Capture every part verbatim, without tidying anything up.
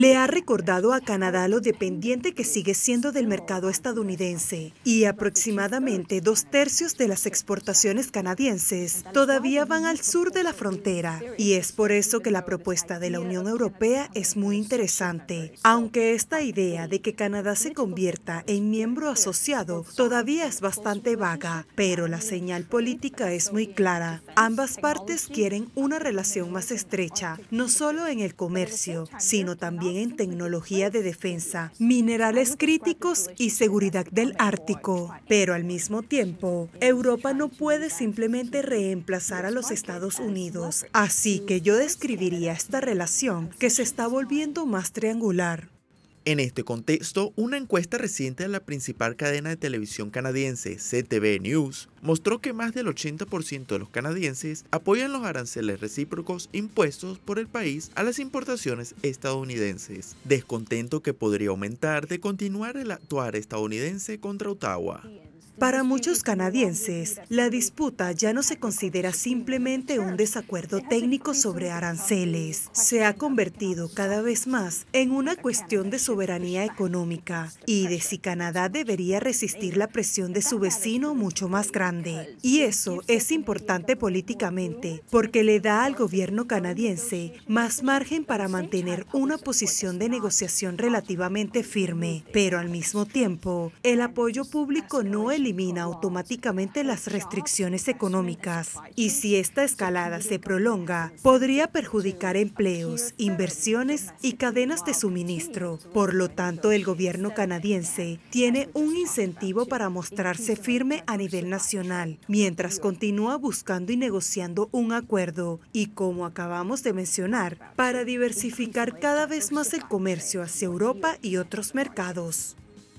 Le ha recordado a Canadá lo dependiente que sigue siendo del mercado estadounidense y aproximadamente dos tercios de las exportaciones canadienses todavía van al sur de la frontera y es por eso que la propuesta de la Unión Europea es muy interesante, aunque esta idea de que Canadá se convierta en miembro asociado todavía es bastante vaga, pero la señal política es muy clara. Ambas partes quieren una relación más estrecha, no solo en el comercio, sino también en tecnología de defensa, minerales críticos y seguridad del Ártico. Pero al mismo tiempo, Europa no puede simplemente reemplazar a los Estados Unidos. Así que yo describiría esta relación que se está volviendo más triangular. En este contexto, una encuesta reciente de la principal cadena de televisión canadiense, C T V News, mostró que más del ochenta por ciento de los canadienses apoyan los aranceles recíprocos impuestos por el país a las importaciones estadounidenses, descontento que podría aumentar de continuar el actuar estadounidense contra Ottawa. Para muchos canadienses, la disputa ya no se considera simplemente un desacuerdo técnico sobre aranceles. Se ha convertido cada vez más en una cuestión de soberanía económica y de si Canadá debería resistir la presión de su vecino mucho más grande. Y eso es importante políticamente porque le da al gobierno canadiense más margen para mantener una posición de negociación relativamente firme. Pero al mismo tiempo, el apoyo público no elimina elimina automáticamente las restricciones económicas y si esta escalada se prolonga, podría perjudicar empleos, inversiones y cadenas de suministro. Por lo tanto, el gobierno canadiense tiene un incentivo para mostrarse firme a nivel nacional, mientras continúa buscando y negociando un acuerdo y, como acabamos de mencionar, para diversificar cada vez más el comercio hacia Europa y otros mercados.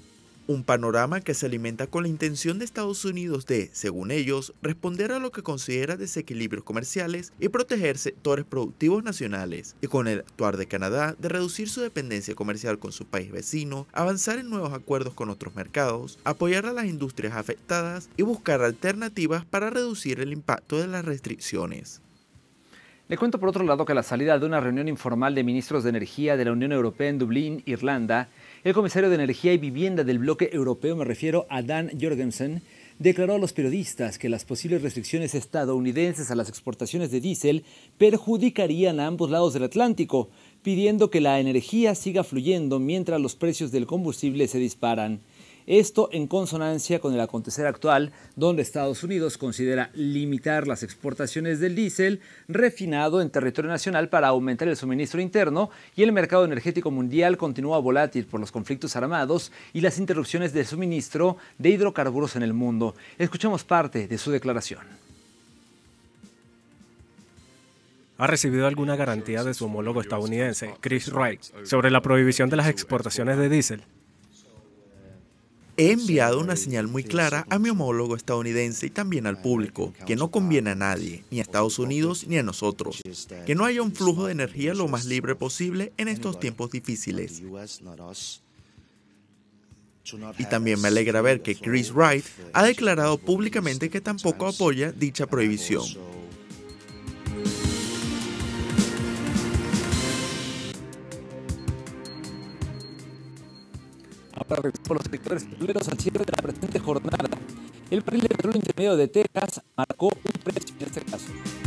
Un panorama que se alimenta con la intención de Estados Unidos de, según ellos, responder a lo que considera desequilibrios comerciales y proteger sectores productivos nacionales, y con el actuar de Canadá de reducir su dependencia comercial con su país vecino, avanzar en nuevos acuerdos con otros mercados, apoyar a las industrias afectadas y buscar alternativas para reducir el impacto de las restricciones. Le cuento por otro lado que a la salida de una reunión informal de ministros de energía de la Unión Europea en Dublín, Irlanda, el comisario de Energía y Vivienda del bloque europeo, me refiero a Dan Jorgensen, declaró a los periodistas que las posibles restricciones estadounidenses a las exportaciones de diésel perjudicarían a ambos lados del Atlántico, pidiendo que la energía siga fluyendo mientras los precios del combustible se disparan. Esto en consonancia con el acontecer actual, donde Estados Unidos considera limitar las exportaciones del diésel refinado en territorio nacional para aumentar el suministro interno, y el mercado energético mundial continúa volátil por los conflictos armados y las interrupciones de suministro de hidrocarburos en el mundo. Escuchemos parte de su declaración. ¿Ha recibido alguna garantía de su homólogo estadounidense, Chris Wright, sobre la prohibición de las exportaciones de diésel? He enviado una señal muy clara a mi homólogo estadounidense y también al público, que no conviene a nadie, ni a Estados Unidos ni a nosotros, que no haya un flujo de energía lo más libre posible en estos tiempos difíciles. Y también me alegra ver que Chris Wright ha declarado públicamente que tampoco apoya dicha prohibición. Para por los sectores petroleros al cierre de la presente jornada, el barril de petróleo intermedio de Texas marcó un precio en este caso